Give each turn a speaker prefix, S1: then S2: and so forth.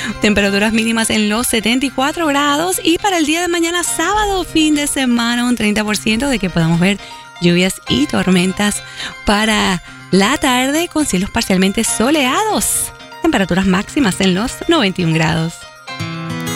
S1: Temperaturas mínimas en los 74 grados. Y para el día de mañana, sábado, fin de semana, un 30% de que podamos ver lluvias y tormentas para la tarde con cielos parcialmente soleados. Temperaturas máximas en los 91 grados.